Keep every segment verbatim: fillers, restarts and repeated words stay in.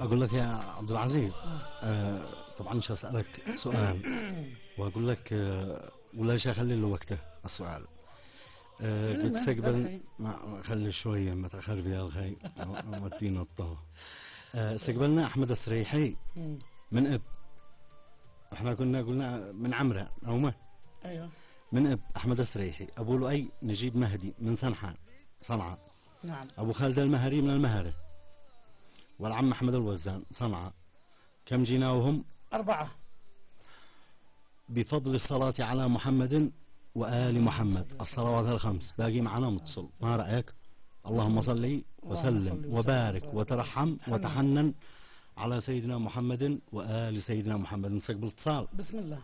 أقول لك يا عبد العزيز، آه طبعا مش هسألك سؤال وأقول لك آه ولا شيء، خلي له وقته السؤال. آه قد استقبل ما خلي شوية ما تأخر فيها الخير ودينا الطه. آه استقبلنا أحمد السريحي من إب، احنا كنا قلنا من عمرة أو ما أيوه من إب أحمد السريحي، أبو لؤي نجيب مهدي من صنعاء صنعاء، نعم، أبو خالد المهري من المهرة، والعم أحمد الوزان صنعاء. كم جينا وهم؟ أربعة. بفضل الصلاة على محمد وآل محمد الصلوات الخمس باقي معنا متصل، ما رأيك؟ اللهم صل وسلم وبارك وترحم وتحنن على سيدنا محمد وآل سيدنا محمد. نستقبل اتصال. بسم الله.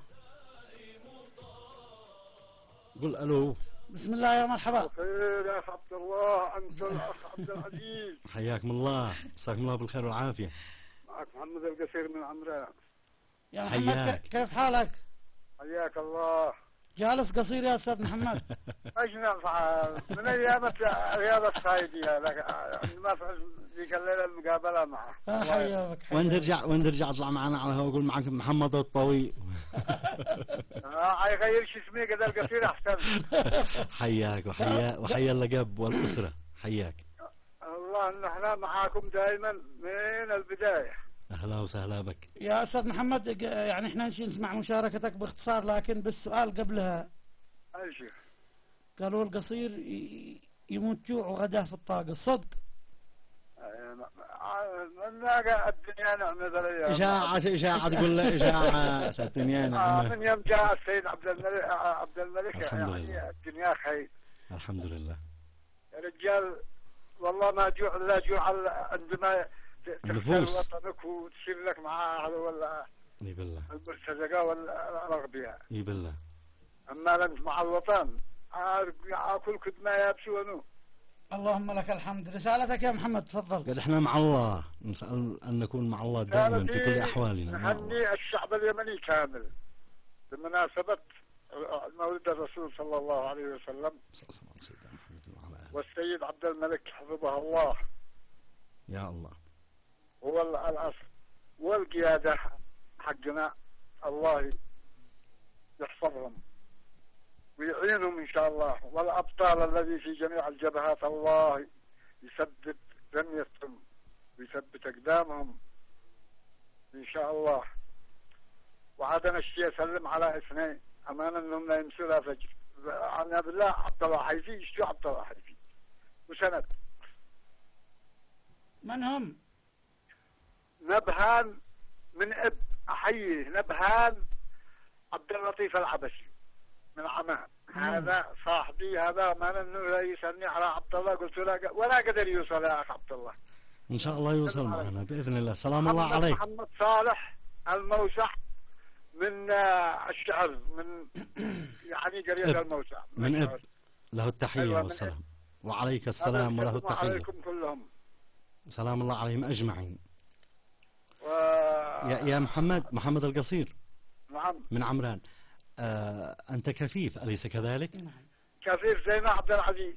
قل ألو. بسم الله يا مرحبا. خير يا أخ عبد الله، أنت الأخ عبد العزيز. حياكم الله، مساكم الله بالخير والعافية. معك محمد القصير من عمران. يا محمد كيف حالك؟ حياك الله. جالس قصير يا أستاذ محمد. ايش نفعل من ايام رياض الصايدية ما في ذيك الليلة المقابلة معه. حياك. وين ترجع وين ترجع اطلع معنا على الهواء وقول معك محمد الطويل. اه يغيرش اسمي كذا القصير احسن. حياك وحيا وحيا اللقب والأسرة. حياك الله. نحن معاكم دائما من البداية. أهلا وسهلا بك يا أستاذ محمد. يعني احنا نشي نسمع مشاركتك باختصار، لكن بالسؤال قبلها. أي شيء. قالوا القصير يموت جوع وغداه في الطاقة، صدق؟ الدنيا نعمة ذرية. إشاعة إشاعة تقول له إشاعة الدنيا نعمة. من يوم جاء السيد عبد الملك عبد الملك الحمد يعني لله. الدنيا خير. الحمد لله. يا رجال والله ما جوع لا جوع عندما تختار وطنك وتشير لك معاه ولا اي بالله المرتزقة ولا الأغبياء. اي بالله. أما أنت مع الوطن أكل كد ما يابس ونو. اللهم لك الحمد. رسالتك يا محمد تفضل. قد احنا مع الله، نسأل أن نكون مع الله دائما في كل أحوالنا. نهني الشعب اليمني كامل بمناسبة مولد الرسول صلى الله عليه وسلم والسيد عبد الملك حفظه الله. يا الله. هو الأصل والقيادة حقنا، الله يحفظهم ويعينهم إن شاء الله، والأبطال الذي في جميع الجبهات الله يثبت رميتهم ويثبت أقدامهم إن شاء الله. وعادنا الشيء يسلم على اثنين أمانا أنهم لا يمسوا لا فجر. عن بالله عبد الله حيفي يشتو عبد الله حيفي وسند. من هم؟ نبهان من اب احييه نبهان عبد اللطيف العبسي من عمان. هذا صاحبي، هذا ما انه لا يسالني على عبد الله، قلت له ولا قدر يوصل يا اخ عبد الله. ان شاء الله يوصل معنا باذن الله. سلام الله عليك. محمد صالح الموسع من الشعر من يعني قرية الموسع من اب له التحية أيوة والسلام. وعليك السلام وله التحية. وعليكم كلهم. سلام الله عليهم أجمعين. و... يا, يا محمد محمد القصير. نعم. من عمران. آه أنت كفيف أليس كذلك؟ نعم. كفيف زي ما عبد العزيز.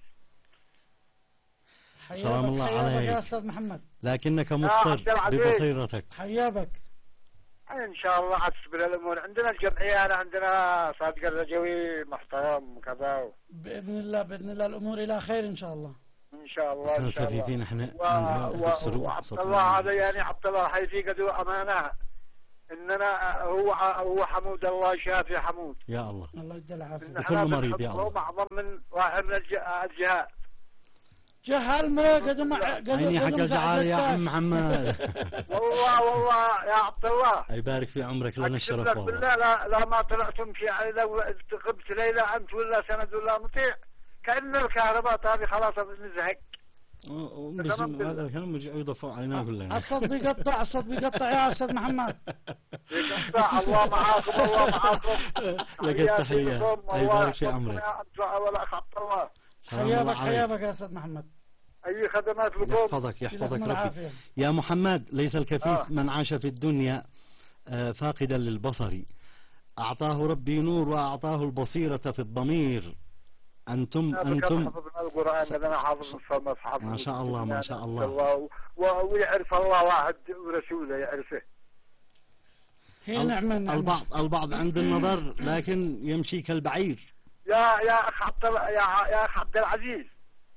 سلام الله عليك يا أستاذ محمد. لكنك مصر ببصيرتك. حيابك. إن شاء الله عتصبر الأمور. عندنا الجمعية، أنا عندنا صادق الرجوي محترم وكذا. بإذن الله بإذن الله الأمور إلى خير إن شاء الله. إن شاء الله إن شاء الله. احنا وعبد الله هذا يعني عبد الله حيثي قد أمانة إننا هو هو حمود الله شافي حمود. يا الله. الله يدي العافية. بكل مريض يا الله. هو معظم من واحد من الجهات. جهل ما قدم عيني حق الجعال يا عم محمد. والله والله يا عبد الله يبارك في عمرك لنا الشرف والله. بالله لا, لا ما طلعتم في لو غبت ليلة أنت ولا سند ولا مطيع كأن الكهرباء هذه خلاص نزهق. هذا الكلام يرجعوا يضفوا علينا كلنا. الصوت بيقطع الصوت بيقطع يا أستاذ محمد. بيقطع. الله معاكم الله معاكم. لك التحية. يبارك في عمرك. والأخ عبد الله. حيابك حيابك يا أستاذ محمد. أي خدمات لكم. يحفظك يحفظك ربي. يا محمد ليس الكفيف آه. من عاش في الدنيا آه فاقدا للبصر، أعطاه ربي نور وأعطاه البصيرة في الضمير. أنتم أنا أنتم حفظنا القرآن، أنا حافظ المصحف ما شاء الله ما شاء الله. و- و- ويعرف الله واحد ورسوله يعرفه. هي نعمة نعمة. البعض البعض عند النظر لكن يمشي كالبعير. يا يا أخ عبد ال- يا يا أخ عبد العزيز،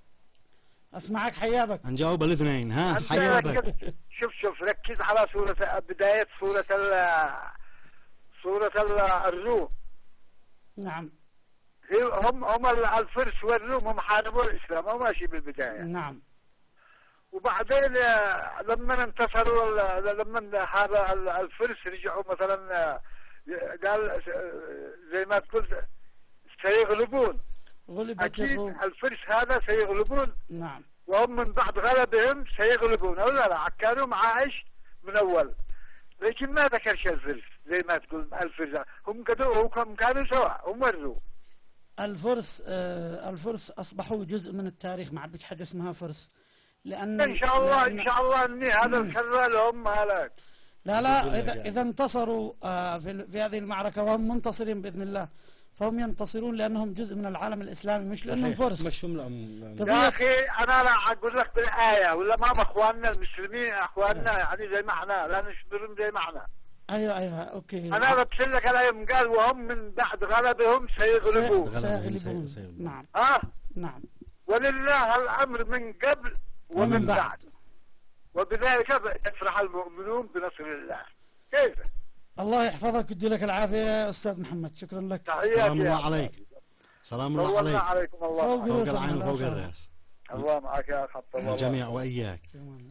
أسمعك حيابك. نجاوب الاثنين. ها أنت حيابك. ركز، شوف شوف ركز على سورة بداية سورة ال سورة ال- الروم. نعم هي- هم هم الفرس والروم هم حاربوا الإسلام، هم ماشي بالبداية. نعم وبعدين آه، لما انتصروا ال- لما هذا ال- الفرس رجعوا مثلا، آه، قال آه، زي ما تقول سيغلبون. غلبت أكيد الروم. الفرس هذا سيغلبون، نعم وهم من بعد غلبهم سيغلبون. أو لا لا كانوا معايش من أول، لكن ما ذكرش الفرس زي ما تقول الفرس. هم كانوا هم كانوا سواء، هم مروا. الفرس آه الفرس أصبحوا جزء من التاريخ، ما عاد بك حاجة اسمها فرس، لأن إن شاء الله لأن إن شاء الله إني هذا الكرة لهم هلاك. لا لا إذا إذا انتصروا آه في, في هذه المعركة وهم منتصرين بإذن الله، فهم ينتصرون لأنهم جزء من العالم الإسلامي، مش لأنهم فرس. مش هم الأم. طب- يا أخي أنا لا أقول لك بالآية ولا ما أخواننا المسلمين أخواننا يعني زي ما احنا لا نشبرون زي ما احنا. أيوة أيوة أوكي. أنا ببشر لك الآية قال وهم من بعد غلبهم سيغلبون. سي- غلبهم سيغلبون. سيغلبون. نعم ها نعم ولله الأمر من قبل ومن ومن بعد. بعد، وبذلك يفرح المؤمنون بنصر الله. كيف؟ الله يحفظك ويدي لك العافية يا أستاذ محمد، شكرا لك. تحياتي سلام يا الله أخي. عليك. سلام الله طولنا عليك. عليكم الله فوق معك. فوق رؤوسنا العين لا وفوق شر. الراس. الله معك يا أخ عبد الله. الجميع وإياك.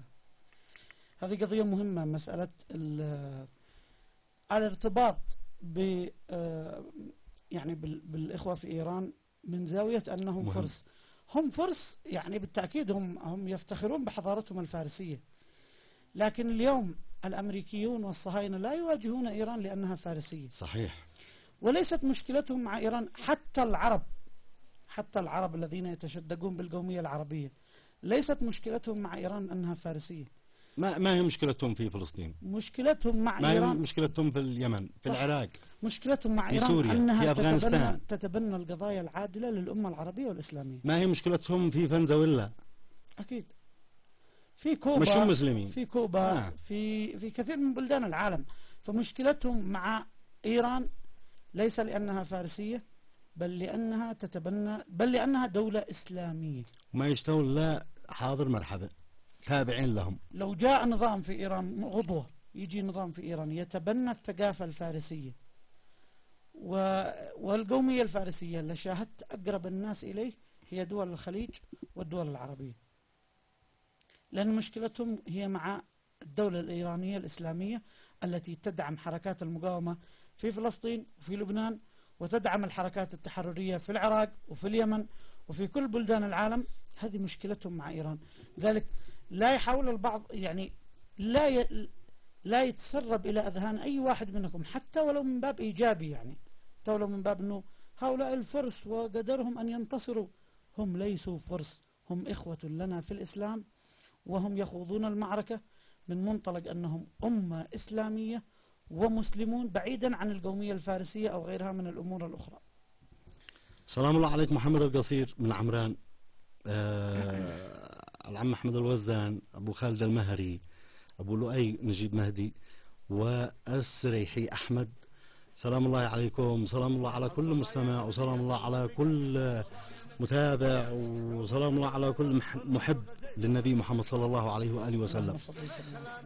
هذه قضية مهمة، مسألة ال- الارتباط ب آه، يعني بال- بالإخوة في إيران من زاوية أنهم مهم. فرس. هم فرس يعني بالتأكيد، هم هم يفتخرون بحضارتهم الفارسية، لكن اليوم الأمريكيون والصهاينة لا يواجهون إيران لأنها فارسية. صحيح. وليست مشكلتهم مع إيران، حتى العرب حتى العرب الذين يتشدقون بالقومية العربية ليست مشكلتهم مع إيران أنها فارسية. ما ما هي مشكلتهم في فلسطين؟ مشكلتهم مع ما هي إيران مشكلتهم في اليمن، في صح. العراق، مشكلتهم مع في إيران سوريا، أنها في أفغانستان. تتبنى, تتبنى القضايا العادلة للأمة العربية والإسلامية. ما هي مشكلتهم في فنزويلا؟ أكيد في كوبا، مش هم مسلمين. في كوبا آه. في في كثير من بلدان العالم. فمشكلتهم مع إيران ليس لأنها فارسية، بل لأنها تتبنى بل لأنها دولة إسلامية. ما يشتهون لا حاضر مرحبا، تابعين لهم. لو جاء نظام في إيران غضوة، يجي نظام في إيران يتبنى الثقافة الفارسية و... والقومية الفارسية اللي شاهدت أقرب الناس إليه هي دول الخليج والدول العربية، لأن مشكلتهم هي مع الدولة الإيرانية الإسلامية التي تدعم حركات المقاومة في فلسطين وفي لبنان، وتدعم الحركات التحررية في العراق وفي اليمن وفي كل بلدان العالم. هذه مشكلتهم مع إيران. ذلك لا يحاول البعض يعني لا ي... لا يتسرب إلى أذهان أي واحد منكم، حتى ولو من باب إيجابي، يعني حتى ولو من باب أنه هؤلاء الفرس وقدرهم أن ينتصروا. هم ليسوا فرس، هم إخوة لنا في الإسلام، وهم يخوضون المعركة من منطلق أنهم أمة إسلامية ومسلمون بعيدا عن القومية الفارسية أو غيرها من الأمور الأخرى. سلام الله عليك. محمد القصير من عمران، آه العم محمد الوزان، أبو خالد المهري، أبو لؤي نجيب مهدي، والسريحي أحمد. سلام الله عليكم، سلام الله على كل مستمع، وسلام الله على كل متابع، وسلام الله على كل محب للنبي محمد صلى الله عليه وآله وسلم.